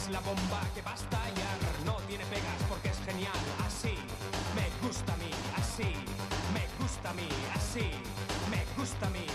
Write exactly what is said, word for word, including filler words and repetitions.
la bomba que va a estallar. No tiene pegas porque es genial. Así me gusta a mí, así me gusta a mí, así me gusta a mí,